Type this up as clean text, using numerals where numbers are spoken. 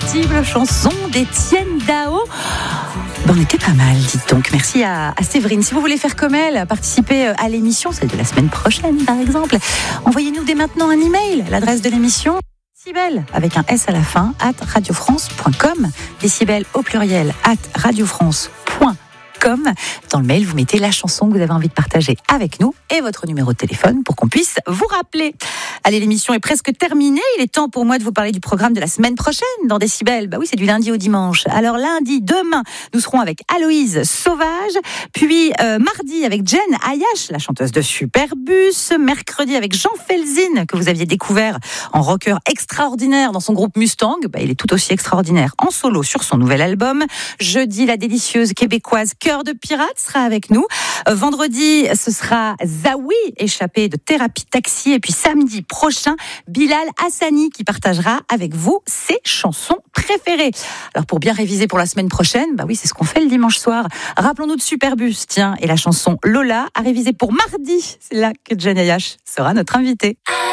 Irrésistible, chanson d'Étienne Dao. On était pas mal, dites donc. Merci à Séverine. Si vous voulez faire comme elle, participer à l'émission, celle de la semaine prochaine par exemple, envoyez-nous dès maintenant un email. L'adresse de l'émission, Décibel, avec un S à la fin, @radiofrance.com. Décibel au pluriel, @radiofrance.com. Dans le mail, vous mettez la chanson que vous avez envie de partager avec nous et votre numéro de téléphone pour qu'on puisse vous rappeler. Allez, l'émission est presque terminée. Il est temps pour moi de vous parler du programme de la semaine prochaine dans Décibel. Bah oui, c'est du lundi au dimanche. Alors lundi, demain, nous serons avec Aloïse Sauvage. Puis mardi avec Jen Ayash, la chanteuse de Superbus. Mercredi avec Jean Felzin, que vous aviez découvert en rocker extraordinaire dans son groupe Mustang. Bah, il est tout aussi extraordinaire en solo sur son nouvel album. Jeudi, la délicieuse québécoise Cœur de Pirate sera avec nous. Vendredi, ce sera Zawi, échappé de Thérapie Taxi. Et puis samedi prochain, Bilal Hassani qui partagera avec vous ses chansons préférées. Alors pour bien réviser pour la semaine prochaine, bah oui, c'est ce qu'on fait le dimanche soir. Rappelons-nous de Superbus, tiens, et la chanson Lola à réviser pour mardi. C'est là que Jen Ayash sera notre invitée.